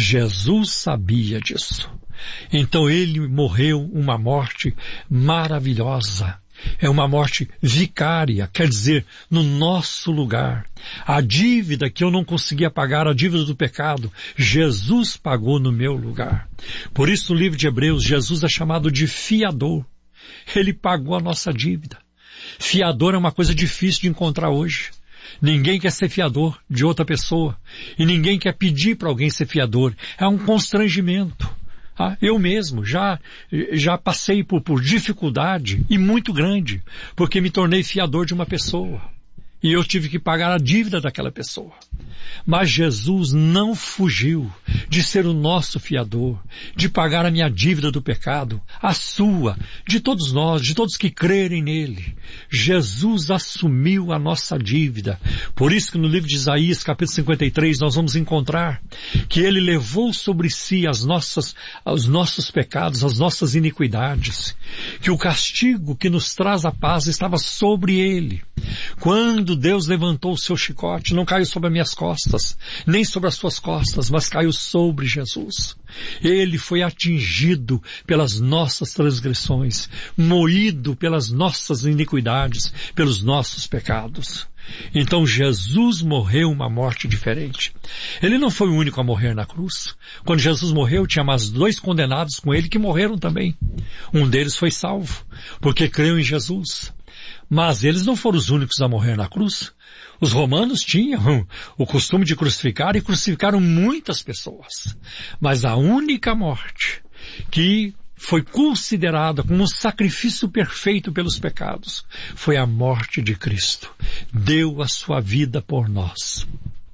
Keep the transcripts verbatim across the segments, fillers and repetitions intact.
Jesus sabia disso. Então ele morreu uma morte maravilhosa. É uma morte vicária, quer dizer, no nosso lugar. A dívida que eu não conseguia pagar, a dívida do pecado, Jesus pagou no meu lugar. Por isso, no livro de Hebreus, Jesus é chamado de fiador. Ele pagou a nossa dívida. Fiador é uma coisa difícil de encontrar hoje. Ninguém quer ser fiador de outra pessoa. E ninguém quer pedir para alguém ser fiador. É um constrangimento. Ah, eu mesmo já, já passei por, por dificuldade e muito grande, porque me tornei fiador de uma pessoa. E eu tive que pagar a dívida daquela pessoa. Mas Jesus não fugiu de ser o nosso fiador, de pagar a minha dívida do pecado, a sua, de todos nós, de todos que crerem nele. Jesus assumiu a nossa dívida. Por isso que no livro de Isaías, capítulo cinquenta e três, nós vamos encontrar que ele levou sobre si as nossas, os nossos pecados, as nossas iniquidades, que o castigo que nos traz a paz estava sobre ele. Quando Deus levantou o seu chicote, não caiu sobre as minhas costas, nem sobre as suas costas, mas caiu sobre Jesus. Ele foi atingido pelas nossas transgressões, moído pelas nossas iniquidades, pelos nossos pecados. Então Jesus morreu uma morte diferente. Ele não foi o único a morrer na cruz. Quando Jesus morreu, tinha mais dois condenados com ele que morreram também. Um deles foi salvo, porque creu em Jesus. Mas eles não foram os únicos a morrer na cruz. Os romanos tinham o costume de crucificar e crucificaram muitas pessoas. Mas a única morte que foi considerada como um sacrifício perfeito pelos pecados foi a morte de Cristo. Deu a sua vida por nós.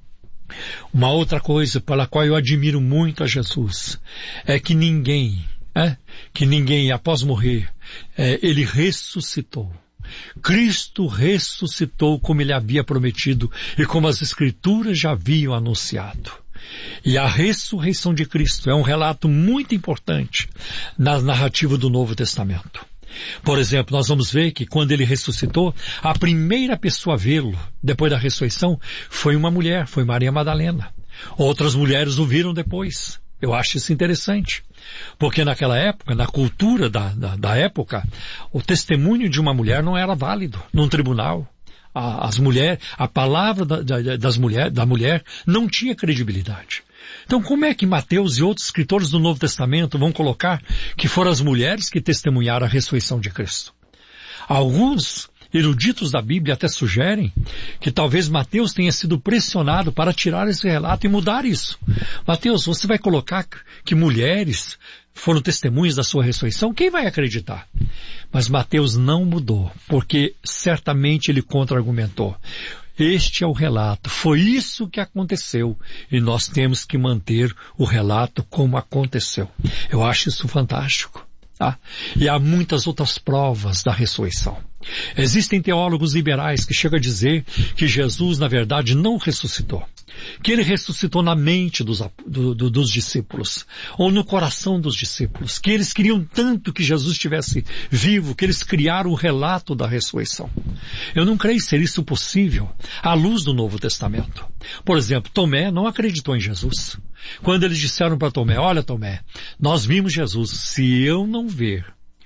Uma outra coisa pela qual eu admiro muito a Jesus é que ninguém, é, que ninguém após morrer, é, ele ressuscitou. Cristo ressuscitou como ele havia prometido e como as Escrituras já haviam anunciado. E a ressurreição de Cristo é um relato muito importante na narrativa do Novo Testamento. Por exemplo, nós vamos ver que quando ele ressuscitou, a primeira pessoa a vê-lo depois da ressurreição foi uma mulher, foi Maria Madalena. Outras mulheres o viram depois. Eu acho isso interessante, porque naquela época, na cultura da, da, da época, o testemunho de uma mulher não era válido num tribunal. A, as mulheres, a palavra da, da, das mulher, da mulher não tinha credibilidade. Então como é que Mateus e outros escritores do Novo Testamento vão colocar que foram as mulheres que testemunharam a ressurreição de Cristo? Alguns eruditos da Bíblia até sugerem que talvez Mateus tenha sido pressionado para tirar esse relato e mudar isso. Mateus, você vai colocar que mulheres foram testemunhas da sua ressurreição? Quem vai acreditar? Mas Mateus não mudou, porque certamente ele contra-argumentou. Este é o relato, foi isso que aconteceu e nós temos que manter o relato como aconteceu. Eu acho isso fantástico. Tá? E há muitas outras provas da ressurreição. Existem teólogos liberais que chegam a dizer que Jesus, na verdade, não ressuscitou. Que ele ressuscitou na mente dos, do, do, dos discípulos, ou no coração dos discípulos. Que eles queriam tanto que Jesus estivesse vivo, que eles criaram o relato da ressurreição. Eu não creio ser isso possível à luz do Novo Testamento. Por exemplo, Tomé não acreditou em Jesus. Quando eles disseram para Tomé, olha Tomé, nós vimos Jesus, se eu não ver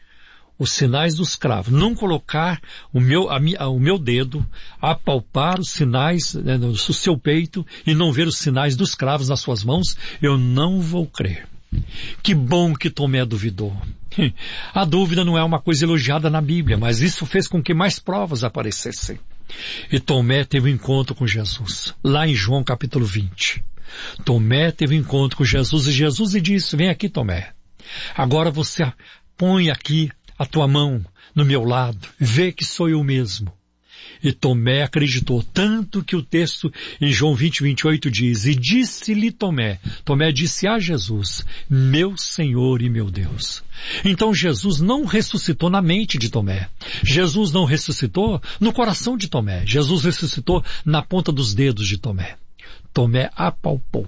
os sinais dos cravos, não colocar o meu, a, a, o meu dedo, apalpar os sinais né, no seu peito e não ver os sinais dos cravos nas suas mãos, eu não vou crer. Que bom que Tomé duvidou. A dúvida não é uma coisa elogiada na Bíblia, mas isso fez com que mais provas aparecessem. E Tomé teve um encontro com Jesus, lá em João capítulo vinte. Tomé teve um encontro com Jesus e Jesus lhe disse, vem aqui Tomé, agora você põe aqui a tua mão no meu lado, vê que sou eu mesmo. E Tomé acreditou, tanto que o texto em João vinte, vinte e oito diz, e disse-lhe Tomé, Tomé disse a Jesus, meu Senhor e meu Deus. Então Jesus não ressuscitou na mente de Tomé, Jesus não ressuscitou no coração de Tomé, Jesus ressuscitou na ponta dos dedos de Tomé. Tomé apalpou.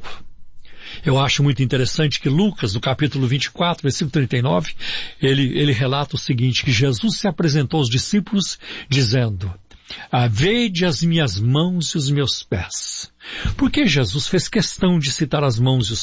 Eu acho muito interessante que Lucas, no capítulo vinte e quatro, versículo trinta e nove, ele, ele relata o seguinte, que Jesus se apresentou aos discípulos dizendo, ah, vede as minhas mãos e os meus pés. Por que Jesus fez questão de citar as mãos e os